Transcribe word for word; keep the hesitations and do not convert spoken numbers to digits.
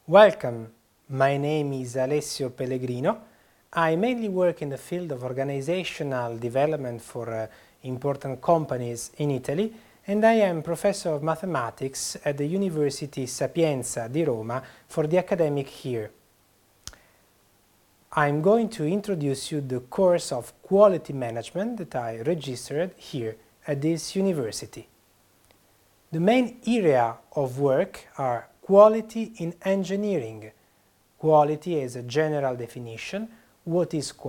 Welcome, my name is Alessio Pellegrino. I mainly work in the field of organizational development for uh, important companies in Italy, and I am professor of mathematics at the University Sapienza di Roma for the academic year. I'm going to introduce you the course of quality management that I registered here at this university. The main area of work are quality in engineering. Quality is a general definition. What is quality?